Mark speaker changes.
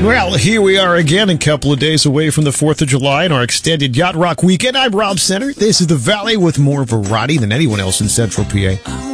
Speaker 1: Well, here we are again, a couple of days away from the 4th of July and our extended Yacht Rock weekend. I'm Rob Center. This is the Valley with more variety than anyone else in Central PA.